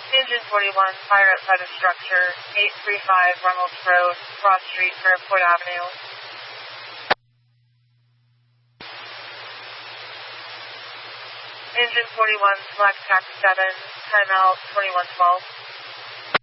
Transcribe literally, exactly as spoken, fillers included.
Engine forty-one, fire outside of structure, eight three five Reynolds Road, Broad Street, Fairport Avenue. Engine forty-one, select taxi seven, timeout twenty-one twelve.